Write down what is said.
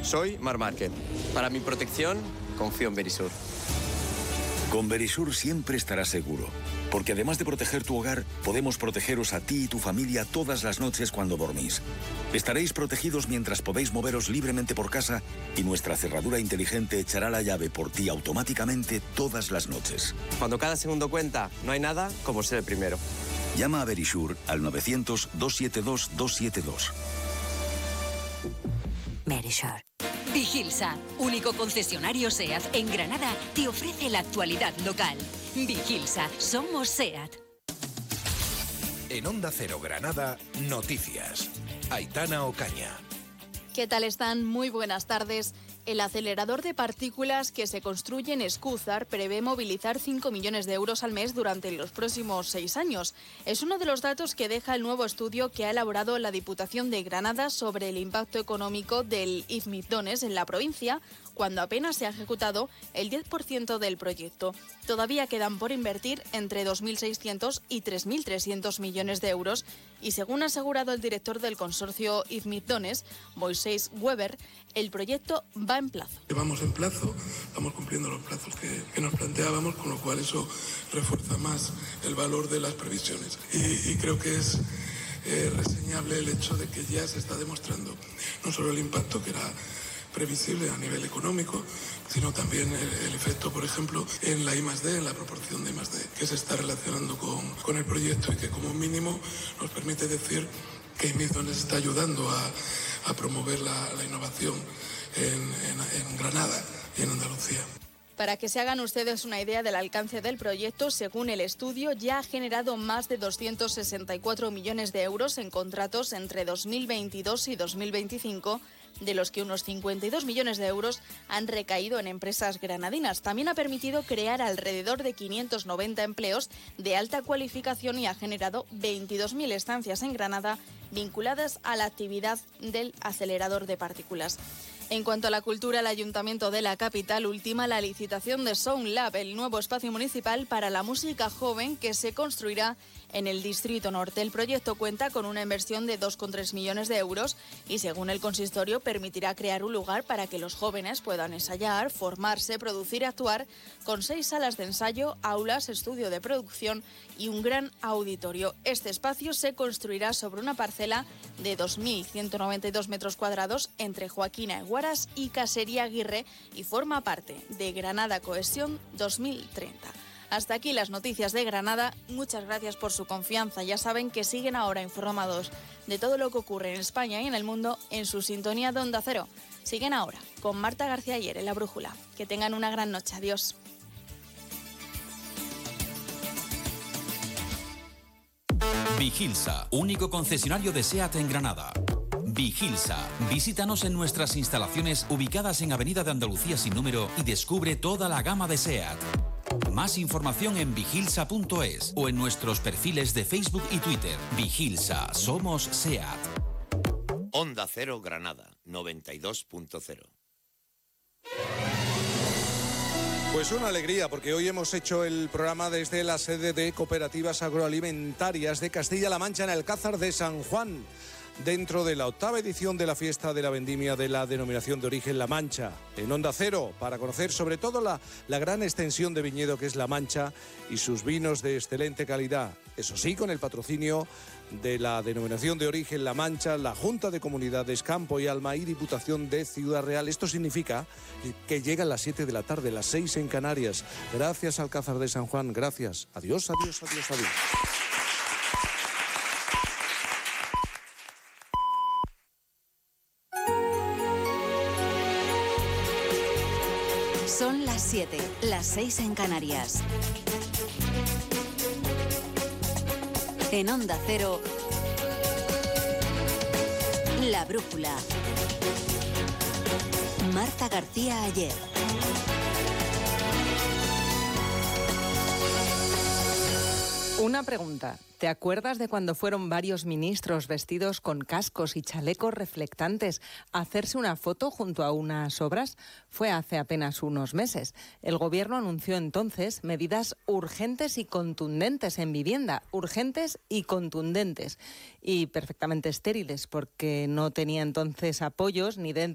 Soy Mar Márquez. Para mi protección, confío en Verisur. Con Verisur siempre estarás seguro, porque además de proteger tu hogar, podemos protegeros a ti y tu familia todas las noches cuando dormís. Estaréis protegidos mientras podéis moveros libremente por casa y nuestra cerradura inteligente echará la llave por ti automáticamente todas las noches. Cuando cada segundo cuenta, no hay nada como ser el primero. Llama a Verisur al 900-272-272. Verisur. Vigilsa, único concesionario SEAT en Granada, te ofrece la actualidad local. Vigilsa, somos SEAT. En Onda Cero Granada, noticias. Aitana Ocaña. ¿Qué tal están? Muy buenas tardes. El acelerador de partículas que se construye en Escúzar prevé movilizar 5 millones de euros al mes durante los próximos 6 años. Es uno de los datos que deja el nuevo estudio que ha elaborado la Diputación de Granada sobre el impacto económico del IFMID-Dones en la provincia, cuando apenas se ha ejecutado el 10% del proyecto. Todavía quedan por invertir entre 2.600 y 3.300 millones de euros y, según ha asegurado el director del consorcio IFMID-Dones, Moisés Weber, el proyecto va en plazo. Vamos en plazo, vamos cumpliendo los plazos que nos planteábamos, con lo cual eso refuerza más el valor de las previsiones. Y creo que es reseñable el hecho de que ya se está demostrando no solo el impacto que era previsible a nivel económico, sino también el efecto, por ejemplo, en la I+D, en la proporción de I+D que se está relacionando con el proyecto y que como mínimo nos permite decir que IFMID-Dones está ayudando a promover la innovación en Granada y en Andalucía. Para que se hagan ustedes una idea del alcance del proyecto, según el estudio, ya ha generado más de 264 millones de euros en contratos entre 2022 y 2025, de los que unos 52 millones de euros han recaído en empresas granadinas. También ha permitido crear alrededor de 590 empleos de alta cualificación y ha generado 22.000 estancias en Granada vinculadas a la actividad del acelerador de partículas. En cuanto a la cultura, el Ayuntamiento de la capital ultima la licitación de Sound Lab, el nuevo espacio municipal para la música joven que se construirá en el Distrito Norte. El proyecto cuenta con una inversión de 2,3 millones de euros y, según el consistorio, permitirá crear un lugar para que los jóvenes puedan ensayar, formarse, producir y actuar, con 6 salas de ensayo, aulas, estudio de producción y un gran auditorio. Este espacio se construirá sobre una parcela de 2.192 metros cuadrados entre Joaquina Eguaras y Casería Aguirre y forma parte de Granada Cohesión 2030. Hasta aquí las noticias de Granada. Muchas gracias por su confianza. Ya saben que siguen ahora informados de todo lo que ocurre en España y en el mundo en su sintonía de Onda Cero. Siguen ahora con Marta García Ayer en La Brújula. Que tengan una gran noche. Adiós. Vigilsa, único concesionario de SEAT en Granada. Vigilsa, visítanos en nuestras instalaciones ubicadas en Avenida de Andalucía sin número y descubre toda la gama de SEAT. Más información en vigilsa.es o en nuestros perfiles de Facebook y Twitter. Vigilsa, somos SEAT. Onda Cero Granada, 92.0. Pues una alegría, porque hoy hemos hecho el programa desde la sede de Cooperativas Agroalimentarias de Castilla-La Mancha en Alcázar de San Juan, dentro de la 8ª edición de la fiesta de la vendimia de la denominación de origen La Mancha, en Onda Cero, para conocer sobre todo la gran extensión de viñedo que es La Mancha y sus vinos de excelente calidad. Eso sí, con el patrocinio de la denominación de origen La Mancha, la Junta de Comunidades Campo y Alma y Diputación de Ciudad Real. Esto significa que llegan las 7 de la tarde, las 6 en Canarias. Gracias, Alcázar de San Juan, gracias. Adiós, adiós, adiós, adiós. Son las 7, las 6 en Canarias. En Onda Cero, La Brújula. Marta García Ayer. Una pregunta. ¿Te acuerdas de cuando fueron varios ministros vestidos con cascos y chalecos reflectantes a hacerse una foto junto a unas obras? Fue hace apenas unos meses. El Gobierno anunció entonces medidas urgentes y contundentes en vivienda, urgentes y contundentes, y perfectamente estériles, porque no tenía entonces apoyos ni